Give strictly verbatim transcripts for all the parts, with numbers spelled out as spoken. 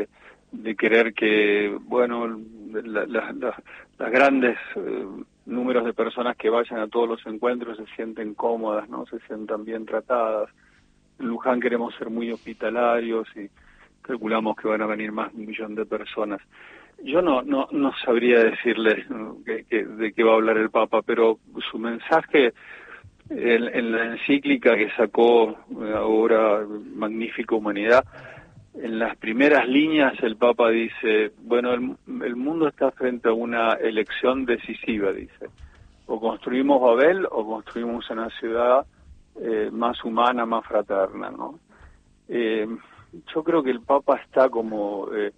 de querer que, bueno, la, la, la, las grandes eh, números de personas que vayan a todos los encuentros se sienten cómodas, ¿no? Se sientan bien tratadas. En Luján queremos ser muy hospitalarios y calculamos que van a venir más de un millón de personas. Yo no no no sabría decirles que, que, de qué va a hablar el Papa, pero su mensaje en, en la encíclica que sacó ahora, Magnífica Humanidad, en las primeras líneas el Papa dice, bueno, el, el mundo está frente a una elección decisiva, dice. O construimos Babel o construimos una ciudad eh, más humana, más fraterna, ¿no? Eh, yo creo que el Papa está como eh,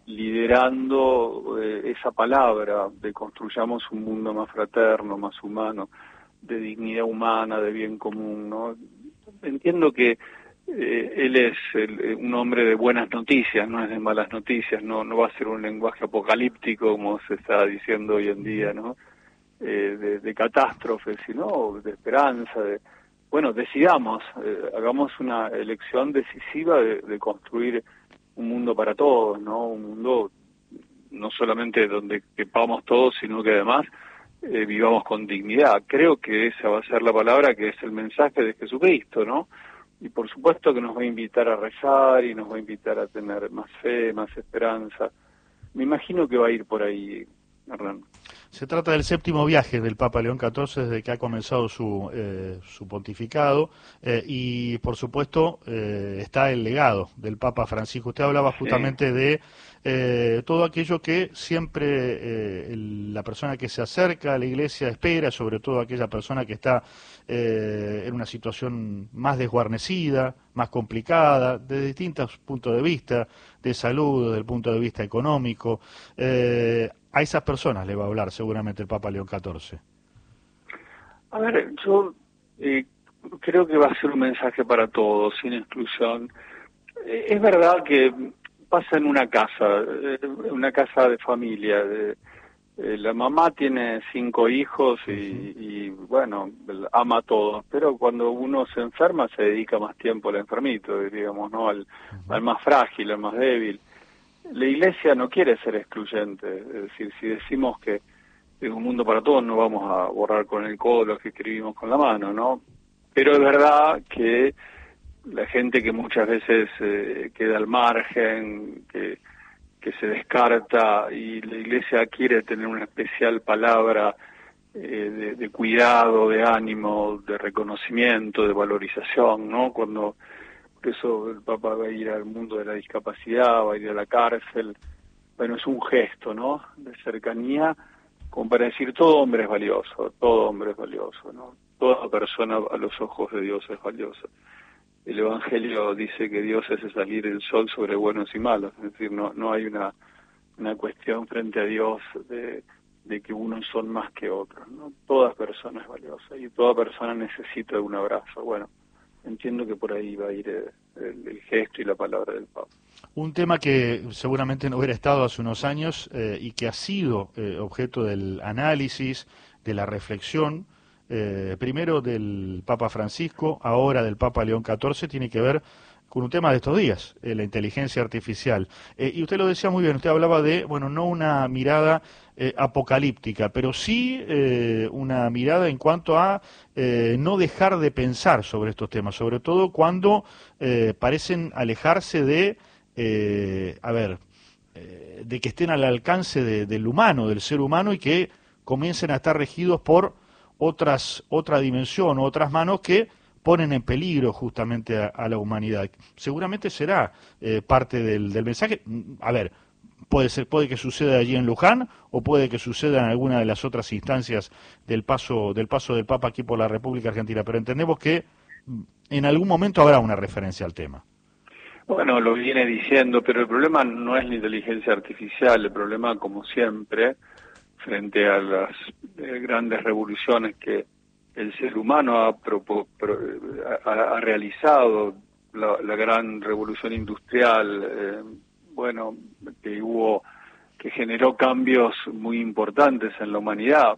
liderando eh, esa palabra de construyamos un mundo más fraterno, más humano, de dignidad humana, de bien común, ¿no? Entiendo que eh, él es el, un hombre de buenas noticias, no es de malas noticias, no no va a ser un lenguaje apocalíptico como se está diciendo hoy en día, ¿no? Eh, de, de catástrofe, sino de esperanza, de bueno, decidamos, eh, hagamos una elección decisiva de, de construir un mundo para todos, ¿no? Un mundo no solamente donde quepamos todos, sino que además eh, vivamos con dignidad. Creo que esa va a ser la palabra, que es el mensaje de Jesucristo, ¿no? Y por supuesto que nos va a invitar a rezar y nos va a invitar a tener más fe, más esperanza. Me imagino que va a ir por ahí, Hernán. Se trata del séptimo viaje del Papa León catorce desde que ha comenzado su, eh, su pontificado eh, y, por supuesto, eh, está el legado del Papa Francisco. Usted hablaba justamente sí. de eh, todo aquello que siempre eh, el, la persona que se acerca a la Iglesia espera, sobre todo aquella persona que está eh, en una situación más desguarnecida, más complicada, desde distintos puntos de vista, de salud, desde el punto de vista económico. Eh, A esas personas le va a hablar seguramente el Papa León catorce. A ver, yo eh, creo que va a ser un mensaje para todos, sin exclusión. Eh, es verdad que pasa en una casa, eh, una casa de familia. De, eh, la mamá tiene cinco hijos y, y, bueno, ama a todos, pero cuando uno se enferma se dedica más tiempo al enfermito, digamos, ¿no? Al, uh-huh. al más frágil, al más débil. La Iglesia no quiere ser excluyente, es decir, si decimos que es un mundo para todos, no vamos a borrar con el codo lo que escribimos con la mano, ¿no? Pero es verdad que la gente que muchas veces eh, queda al margen, que, que se descarta, y la Iglesia quiere tener una especial palabra eh, de, de cuidado, de ánimo, de reconocimiento, de valorización, ¿no? Cuando Por eso el Papa va a ir al mundo de la discapacidad, va a ir a la cárcel. Bueno, es un gesto, ¿no?, de cercanía, como para decir, todo hombre es valioso, todo hombre es valioso, ¿no? Toda persona a los ojos de Dios es valiosa. El Evangelio dice que Dios hace salir el sol sobre buenos y malos, es decir, no no hay una una cuestión frente a Dios de, de que unos son más que otros, ¿no? Toda persona es valiosa y toda persona necesita de un abrazo. Bueno, entiendo que por ahí va a ir el, el gesto y la palabra del Papa. Un tema que seguramente no hubiera estado hace unos años eh, y que ha sido eh, objeto del análisis, de la reflexión, eh, primero del Papa Francisco, ahora del Papa León catorce, tiene que ver con un tema de estos días, eh, la inteligencia artificial. Eh, y usted lo decía muy bien, usted hablaba de, bueno, no una mirada eh, apocalíptica, pero sí eh, una mirada en cuanto a eh, no dejar de pensar sobre estos temas, sobre todo cuando eh, parecen alejarse de, eh, a ver, eh, de que estén al alcance de, del humano, del ser humano, y que comiencen a estar regidos por otras otra dimensión, otras manos que ponen en peligro justamente a, a la humanidad. Seguramente será eh, parte del, del mensaje. A ver, puede ser, puede que suceda allí en Luján o puede que suceda en alguna de las otras instancias del paso del paso del Papa aquí por la República Argentina, pero entendemos que en algún momento habrá una referencia al tema. Bueno, lo viene diciendo, pero el problema no es la inteligencia artificial, el problema, como siempre, frente a las eh, grandes revoluciones que el ser humano ha, propo, pro, ha, ha realizado, la, la gran revolución industrial, eh, bueno, que hubo, que generó cambios muy importantes en la humanidad.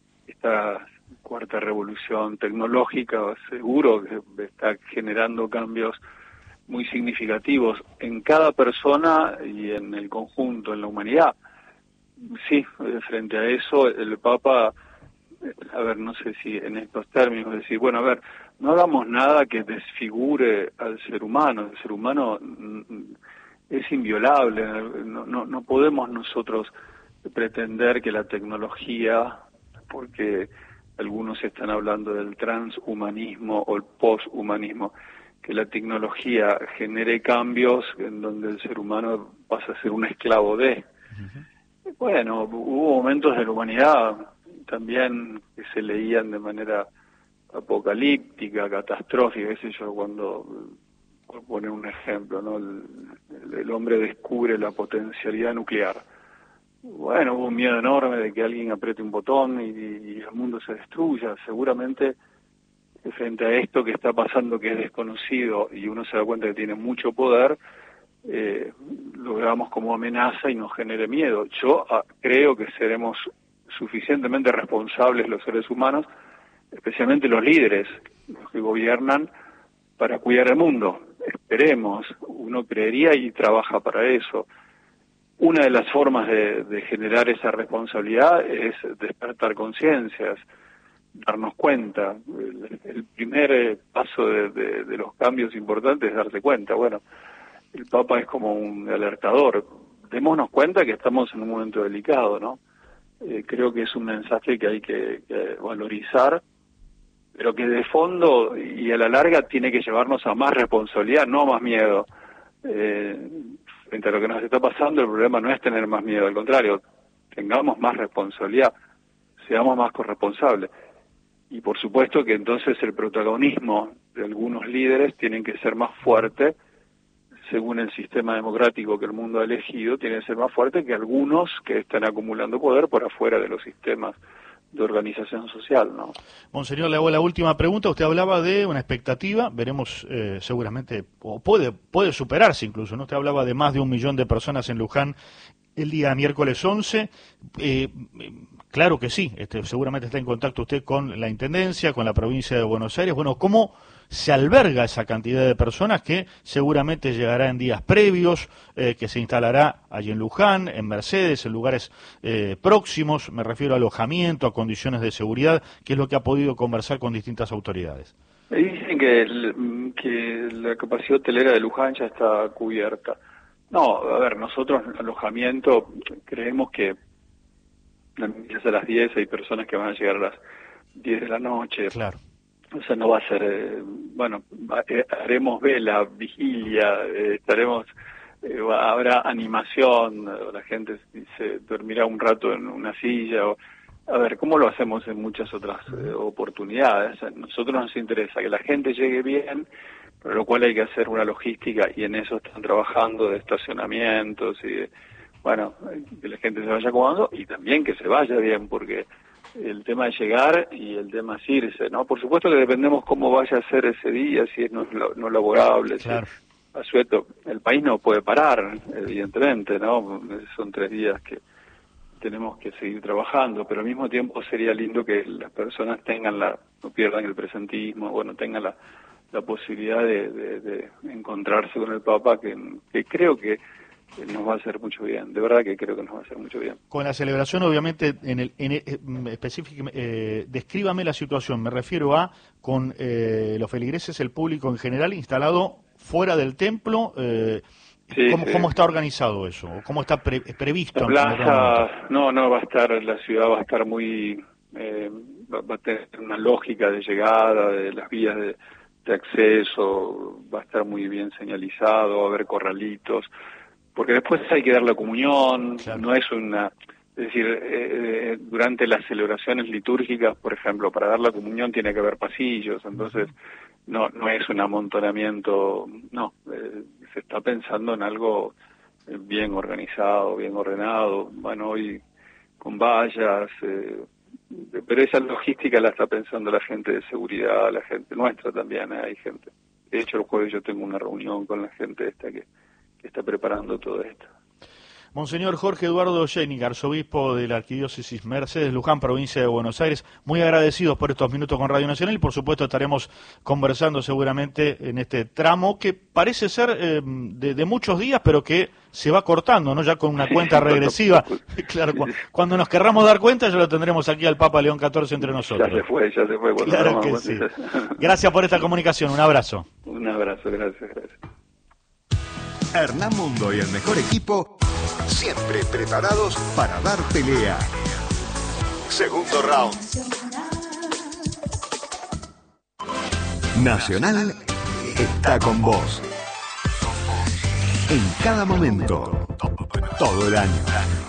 Esta cuarta revolución tecnológica seguro que está generando cambios muy significativos en cada persona y en el conjunto, en la humanidad. Sí, frente a eso, el Papa, a ver, no sé si en estos términos, decir, bueno, a ver, no hagamos nada que desfigure al ser humano. El ser humano es inviolable, no, no, no podemos nosotros pretender que la tecnología, porque algunos están hablando del transhumanismo o el poshumanismo, que la tecnología genere cambios en donde el ser humano pasa a ser un esclavo de. Uh-huh. Bueno, hubo momentos de la humanidad también que se leían de manera apocalíptica, catastrófica, qué sé yo, cuando, por poner un ejemplo, ¿no? El, el hombre descubre la potencialidad nuclear. Bueno, hubo un miedo enorme de que alguien apriete un botón y, y el mundo se destruya. Seguramente, frente a esto que está pasando, que es desconocido, y uno se da cuenta que tiene mucho poder, eh, lo veamos como amenaza y nos genere miedo. Yo ah, creo que seremos suficientemente responsables los seres humanos, especialmente los líderes, los que gobiernan, para cuidar el mundo. Esperemos, uno creería y trabaja para eso. Una de las formas de, de generar esa responsabilidad es despertar conciencias, darnos cuenta. El, el primer paso de, de, de los cambios importantes es darse cuenta. Bueno, el Papa es como un alertador. Démonos cuenta que estamos en un momento delicado, ¿no? Eh, creo que es un mensaje que hay que, que valorizar, pero que de fondo y a la larga tiene que llevarnos a más responsabilidad, no a más miedo. Eh, frente a lo que nos está pasando, el problema no es tener más miedo, al contrario, tengamos más responsabilidad, seamos más corresponsables. Y por supuesto que entonces el protagonismo de algunos líderes tienen que ser más fuerte, según el sistema democrático que el mundo ha elegido, tiene que ser más fuerte que algunos que están acumulando poder por afuera de los sistemas de organización social, ¿no? Monseñor, le hago la última pregunta. Usted hablaba de una expectativa, veremos eh, seguramente, o puede puede superarse incluso, ¿no? Usted hablaba de más de un millón de personas en Luján el día miércoles once. Eh, claro que sí, este, seguramente está en contacto usted con la Intendencia, con la provincia de Buenos Aires. Bueno, ¿cómo se alberga esa cantidad de personas que seguramente llegará en días previos, eh, que se instalará allí en Luján, en Mercedes, en lugares eh, próximos? Me refiero a alojamiento, a condiciones de seguridad, que es lo que ha podido conversar con distintas autoridades. Me dicen que, el, que la capacidad hotelera de Luján ya está cubierta. No, a ver, nosotros en alojamiento creemos que a las diez hay personas que van a llegar a las diez de la noche. Claro. O sea, no va a ser, eh, bueno, eh, haremos vela, vigilia, eh, estaremos, eh, habrá animación, la gente se dormirá un rato en una silla. O, a ver, ¿cómo lo hacemos en muchas otras eh, oportunidades? A nosotros nos interesa que la gente llegue bien, por lo cual hay que hacer una logística y en eso están trabajando de estacionamientos y de, bueno, que la gente se vaya acomodando y también que se vaya bien, porque el tema de llegar y el tema es irse, ¿no? Por supuesto que dependemos cómo vaya a ser ese día, si es no, no laborable, claro. Si es asueto. El país no puede parar, evidentemente, ¿no? Son tres días que tenemos que seguir trabajando, pero al mismo tiempo sería lindo que las personas tengan la, no pierdan el presentismo, bueno, tengan la, la posibilidad de, de, de encontrarse con el Papa, que, que creo que nos va a hacer mucho bien, de verdad que creo que nos va a hacer mucho bien. Con la celebración, obviamente, en el, en el específico, eh, descríbame la situación, me refiero a con eh, los feligreses, el público en general instalado fuera del templo, eh, sí, ¿cómo, sí. ¿cómo está organizado eso? ¿Cómo está pre, previsto? La plaza, no, no, va a estar, la ciudad va a estar muy, eh, va, va a tener una lógica de llegada, de las vías de, de acceso, va a estar muy bien señalizado, va a haber corralitos, porque después hay que dar la comunión, claro. No es una, es decir, eh, durante las celebraciones litúrgicas, por ejemplo, para dar la comunión tiene que haber pasillos, entonces no no es un amontonamiento, no, eh, se está pensando en algo bien organizado, bien ordenado, bueno, hoy con vallas, eh, pero esa logística la está pensando la gente de seguridad, la gente nuestra también, eh, hay gente. De hecho, el jueves yo tengo una reunión con la gente esta que que está preparando todo esto. Monseñor Jorge Eduardo Jenik, arzobispo de la Arquidiócesis Mercedes Luján, provincia de Buenos Aires, muy agradecidos por estos minutos con Radio Nacional y por supuesto estaremos conversando seguramente en este tramo que parece ser eh, de, de muchos días, pero que se va cortando, ¿no? Ya con una cuenta regresiva. Claro, cu cuando nos querramos dar cuenta ya lo tendremos aquí al Papa León catorce entre nosotros. Ya se fue, ya se fue. Claro que sí. Gracias por esta comunicación, un abrazo. Un abrazo, gracias, gracias. Hernán Mundo y el mejor equipo, siempre preparados para dar pelea. Segundo round. Nacional está con vos. En cada momento, todo el año.